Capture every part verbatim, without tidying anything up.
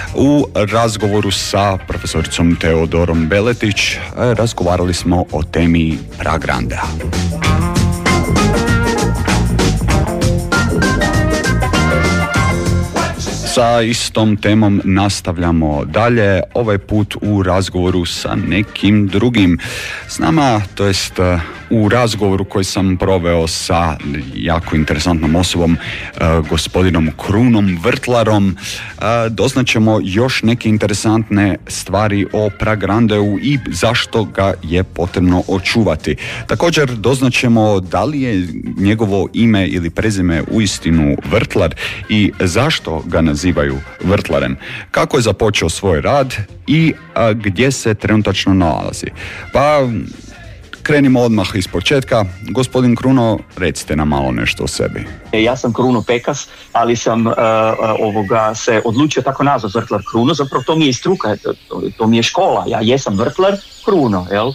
U razgovoru sa profesoricom Teodorom Beletić razgovarali smo o temi Pragrandea. Sa istom temom nastavljamo dalje, ovaj put u razgovoru sa nekim drugim. S nama, to jest u razgovoru koji sam proveo sa jako interesantnom osobom, gospodinom Krunom Vrtlarom, doznaćemo još neke interesantne stvari o Pragrandeu i zašto ga je potrebno očuvati. Također doznaćemo da li je njegovo ime ili prezime uistinu Vrtlar i zašto ga nazivaju Vrtlarem, kako je započeo svoj rad i a, gdje se trenutačno nalazi. Pa krenimo odmah iz početka. Gospodin Kruno, recite nam malo nešto o sebi. Ja sam Kruno Pekas, ali sam uh, ovoga se odlučio tako nazvati Vrtlar Kruno, zapravo to mi je i struka, to, to, to mi je škola, ja jesam Vrtlar Kruno, jel? Uh,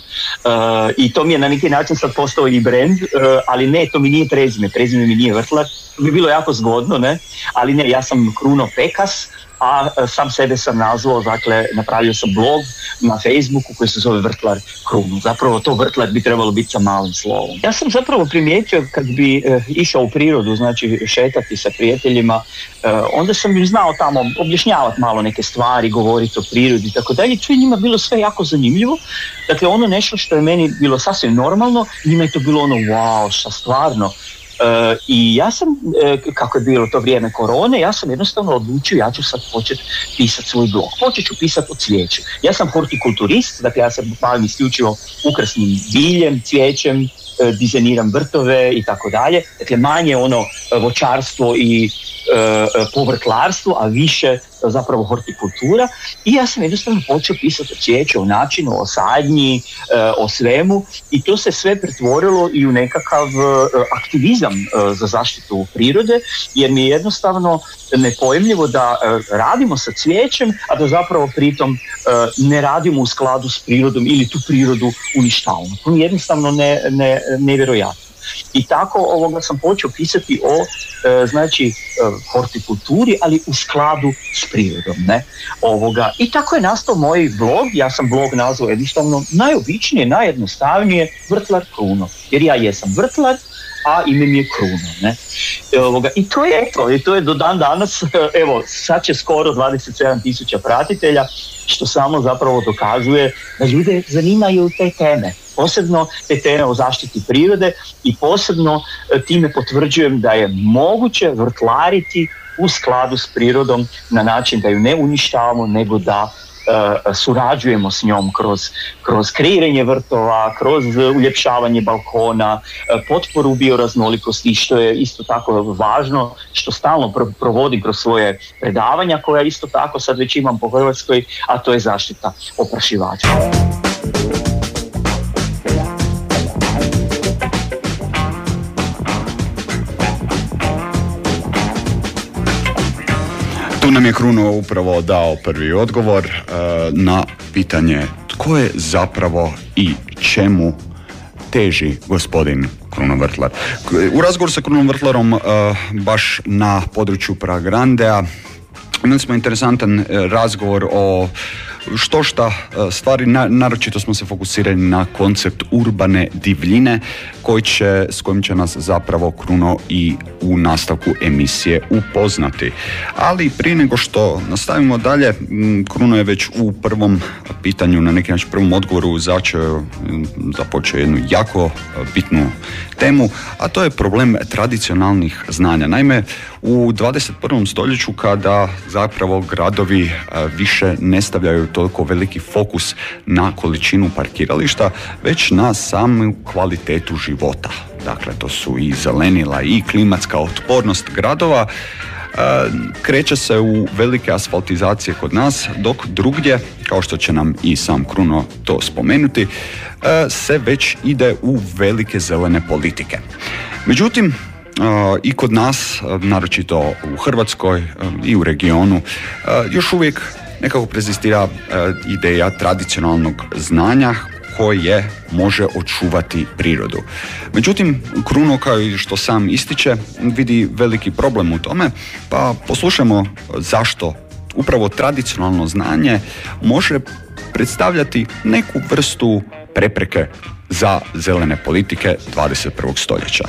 I to mi je na neki način sad postao i brand, uh, ali ne, to mi nije prezime, prezime mi nije Vrtlar, to bi bilo jako zgodno, ne? Ali ne, ja sam Kruno Pekas, a sam sebe sam nazvao, dakle, napravio sam blog na Facebooku koji se zove Vrtlar Kruno. Zapravo to Vrtlar bi trebalo biti sa malim slovom. Ja sam zapravo primijetio kad bi e, išao u prirodu, znači šetati sa prijateljima, e, onda sam im znao tamo objašnjavati malo neke stvari, govoriti o prirodi i tako dalje. To je njima bilo sve jako zanimljivo. Dakle, ono nešto što je meni bilo sasvim normalno, njima je to bilo ono wow, šta stvarno. Uh, I ja sam, uh, kako je bilo to vrijeme korone, ja sam jednostavno odlučio, ja ću sad početi pisati svoj blog. Počet ću pisati o cvijeću. Ja sam hortikulturist, dakle ja se bavim isključivo ukrasnim biljem, cvijećem, uh, dizajniram vrtove i tako dalje. Dakle, manje ono voćarstvo i uh, povrtlarstvo, a više zapravo hortikultura. I ja sam jednostavno počeo pisati o cvijeću, o načinu, o sadnji, o svemu i to se sve pretvorilo i u nekakav aktivizam za zaštitu prirode, jer mi je jednostavno nepojmljivo da radimo sa cvijećem, a da zapravo pritom ne radimo u skladu s prirodom ili tu prirodu uništavamo. To mi je jednostavno ne, ne, nevjerojatno. I tako ovoga sam počeo pisati o e, znači e, hortikulturi, ali u skladu s prirodom, ne? Ovoga. I tako je nastao moj blog. Ja sam blog nazvao jednostavno najobičnije, najjednostavnije Vrtlar Kruno, jer ja jesam vrtlar, a ime mi je Kruno, ne? E, ovoga. I to je eto, i to je do dan danas, evo, sad će skoro dvadeset sedam tisuća pratitelja, što samo zapravo dokazuje da ljude zanimaju te teme. Posebno te teme o zaštiti prirode i posebno time potvrđujem da je moguće vrtlariti u skladu s prirodom na način da ju ne uništavamo, nego da uh, surađujemo s njom kroz, kroz kreiranje vrtova, kroz uljepšavanje balkona, uh, potporu bioraznolikosti, što je isto tako važno, što stalno pro- provodim kroz svoje predavanja koja isto tako sad već imam po Hrvatskoj, a to je zaštita oprašivača. Tu nam je Kruno upravo dao prvi odgovor uh, na pitanje tko je zapravo i čemu teži gospodin Kruno Vrtlar. U razgovoru sa Krunom Vrtlarom uh, baš na području Pragrandea imali smo interesantan razgovor o što šta stvari, na, naročito smo se fokusirali na koncept urbane divljine koji će, s kojim će nas zapravo Kruno i u nastavku emisije upoznati. Ali prije nego što nastavimo dalje, Kruno je već u prvom pitanju, na neki način prvom odgovoru začeo, započeo jednu jako bitnu temu, a to je problem tradicionalnih znanja. Naime, u dvadeset prvom stoljeću kada zapravo gradovi više ne stavljaju toliko veliki fokus na količinu parkirališta, već na samu kvalitetu života. Dakle, to su i zelenila i klimatska otpornost gradova. Kreće se u velike asfaltizacije kod nas, dok drugdje, kao što će nam i sam Kruno to spomenuti, se već ide u velike zelene politike. Međutim, i kod nas, naročito u Hrvatskoj i u regionu, još uvijek nekako prezistira ideja tradicionalnog znanja koje može očuvati prirodu. Međutim, Kruno, kao i što sam ističe, vidi veliki problem u tome, pa poslušajmo zašto upravo tradicionalno znanje može predstavljati neku vrstu prepreke za zelene politike dvadeset prvog stoljeća.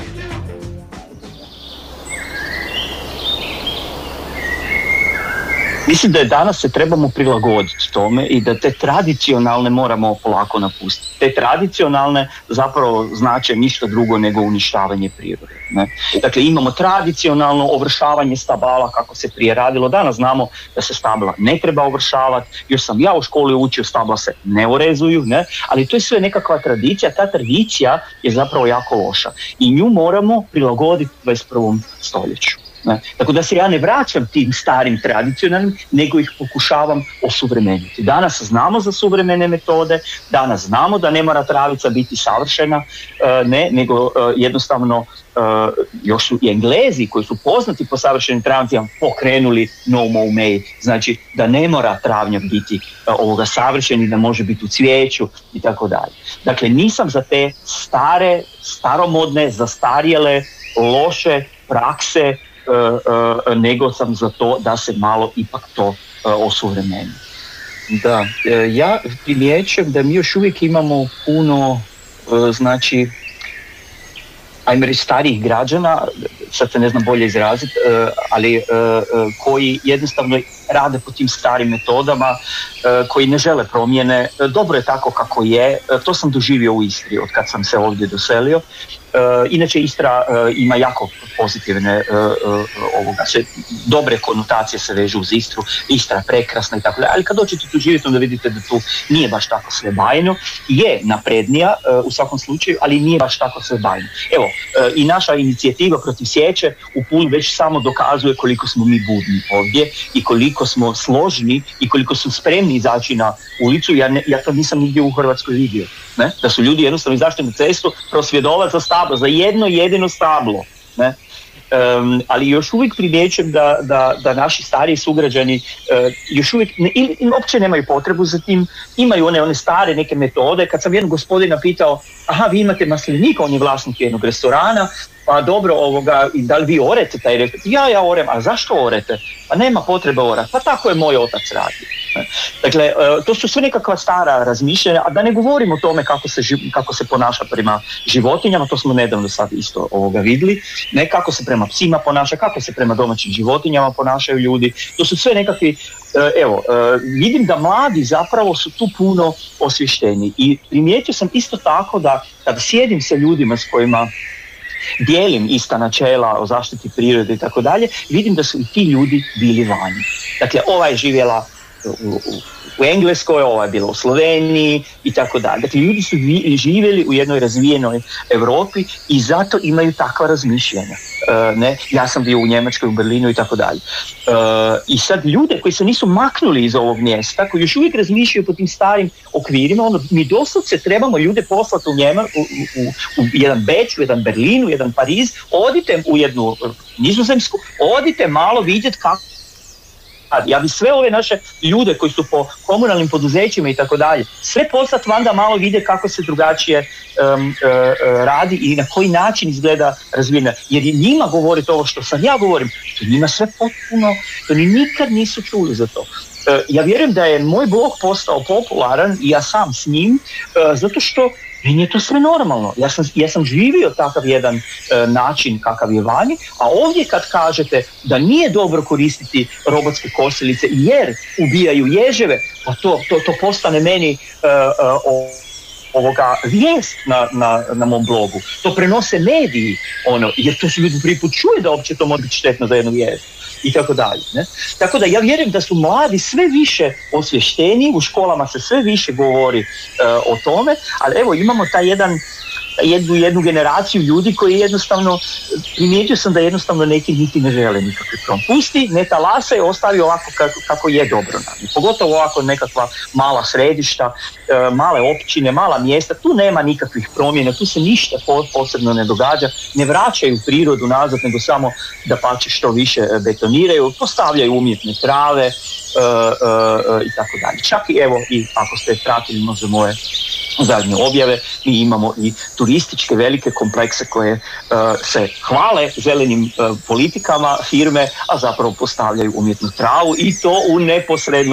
Mislim da je danas se trebamo prilagoditi tome i da te tradicionalne moramo polako napustiti. Te tradicionalne zapravo znače ništa drugo nego uništavanje prirode. Ne? Dakle, imamo tradicionalno ovršavanje stabala kako se prije radilo. Danas znamo da se stabla ne treba ovršavati. Još sam ja u školi učio, stabla se ne urezuju, ne? Ali to je sve nekakva tradicija. Ta tradicija je zapravo jako loša i nju moramo prilagoditi dvadeset prvom stoljeću. Ne. Tako da se ja ne vraćam tim starim tradicionalnim, nego ih pokušavam osuvremeniti. Danas znamo za suvremene metode, danas znamo da ne mora travica biti savršena, ne, nego jednostavno još su i Englezi koji su poznati po savršenim travnicama pokrenuli no mow made, znači da ne mora travnjak biti ovoga savršen i da može biti u cvijeću i tako dalje. Dakle, nisam za te stare, staromodne, zastarjele, loše prakse, Uh, uh, nego sam za to da se malo ipak to uh, osuvremeni. Da, uh, ja primjećujem da mi još uvijek imamo puno, uh, znači, ajme reći starijih građana, sad se ne znam bolje izraziti, uh, ali uh, uh, koji jednostavno rade po tim starim metodama, uh, koji ne žele promjene. Uh, dobro je tako kako je, uh, to sam doživio u Istri od kad sam se ovdje doselio. Uh, inače Istra uh, ima jako pozitivne uh, uh, ovoga, sve, dobre konotacije se vežu uz Istru, Istra je prekrasna i tako dalje, ali kad dođete tu živjeti onda vidite da tu nije baš tako sve bajno, je naprednija uh, u svakom slučaju, ali nije baš tako sve bajno. Evo, uh, i naša inicijativa protiv sječe u Puli već samo dokazuje koliko smo mi budni ovdje i koliko smo složni i koliko su spremni izaći na ulicu. Ja, ne, ja to nisam nigdje u Hrvatskoj vidio. Ne? Da su ljudi jednostavno izašli na cestu prosvjedovati za stablo, za jedno jedino stablo. Ne? Um, ali još uvijek primjećujem da, da, da naši stariji sugrađani uh, još uvijek ne, ili, ili uopće nemaju potrebu za tim, imaju one, one stare neke metode. Kad sam jednog gospodina pitao, aha, vi imate maslinika, on je vlasnik jednog restorana, pa dobro, ovoga, da li vi orete taj rekao? Ja, ja orem, a zašto orete? Pa nema potrebe orati, pa tako je moj otac radi. Dakle, to su sve nekakva stara razmišljanja, a da ne govorimo o tome kako se, kako se ponaša prema životinjama, to smo nedavno sad isto ovoga vidjeli, ne kako se prema psima ponaša, kako se prema domaćim životinjama ponašaju ljudi, to su sve nekakvi, evo, vidim da mladi zapravo su tu puno osvješteni i primijetio sam isto tako da kada sjedim sa ljudima s kojima dijelim ista načela o zaštiti prirode i tako dalje, vidim da su i ti ljudi bili vani. Dakle, ova je živjela u, u, u Engleskoj, ova je bila u Sloveniji i tako dalje. Dakle, ljudi su vi, živjeli u jednoj razvijenoj Europi i zato imaju takva razmišljanja. Uh, ne? Ja sam bio u Njemačkoj, u Berlinu i tako dalje. Uh, I sad ljude koji se nisu maknuli iz ovog mjesta, koji još uvijek razmišljaju po tim starim okvirima, ono, mi doslovce trebamo ljude poslati u, Njema, u, u, u jedan Beč, u jedan Berlin, u jedan Pariz, odite u jednu Nizozemsku, odite malo vidjeti kako. Ja bi sve ove naše ljude koji su po komunalnim poduzećima i tako dalje, sve poslati van da malo vide kako se drugačije um, uh, uh, radi i na koji način izgleda razvijena. Jer je njima govoriti ovo što sam ja govorim, to njima sve potpuno, to ni nikad nisu čuli za to. Uh, ja vjerujem da je moj blog postao popularan i ja sam s njim, uh, zato što meni je to sve normalno. Ja sam, ja sam živio takav jedan e, način kakav je vani, a ovdje kad kažete da nije dobro koristiti robotske kosilice jer ubijaju ježeve, pa to, to, to postane meni e, e, o, ovoga vijest na, na, na mom blogu. To prenose mediji, ono, jer to su ljudi prvi put čuje da uopće to može biti štetno za jednu vijest. I tako dalje. Ne? Tako da ja vjerujem da su mladi sve više osvješteni, u školama se sve više govori uh, o tome, ali evo imamo taj jedan, jednu, jednu generaciju ljudi koji jednostavno, primijetio sam da jednostavno neki niti ne žele nikakve promjene. Pusti, ne talase, ostavi ovako kako, kako je dobro nam. Pogotovo ovako nekakva mala središta, uh, male općine, mala mjesta, tu nema nikakvih promjena, tu se ništa posebno ne događa, ne vraćaju prirodu nazad, nego samo da pače što više betoniraju, postavljaju umjetne trave uh, uh, uh, i tako dalje. Čak i evo, i ako ste pratili možda moje zadnje objave, mi imamo i turističke velike komplekse koje uh, se hvale zelenim uh, politikama firme, a zapravo postavljaju umjetnu travu i to u neposredno